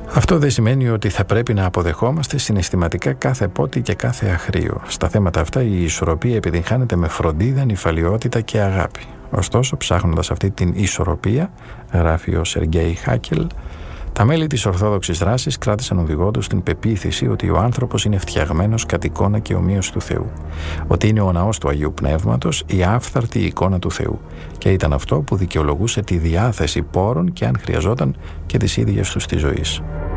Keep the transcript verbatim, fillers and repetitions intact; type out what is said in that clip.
Αυτό δεν σημαίνει ότι θα πρέπει να αποδεχόμαστε συναισθηματικά κάθε πότη και κάθε αχρίο. Στα θέματα αυτά η ισορροπία επιτυγχάνεται με φροντίδα, νηφαλιότητα και αγάπη. Ωστόσο, ψάχνοντας αυτή την ισορροπία, γράφει ο Σεργέι Χάκελ, τα μέλη της Ορθόδοξης δράσης κράτησαν οδηγό τους την πεποίθηση ότι ο άνθρωπος είναι φτιαγμένος κατ' εικόνα και ομοίως του Θεού, ότι είναι ο ναός του Αγίου Πνεύματος, η άφθαρτη εικόνα του Θεού, και ήταν αυτό που δικαιολογούσε τη διάθεση πόρων και, αν χρειαζόταν, και της ίδιας τους της ζωής.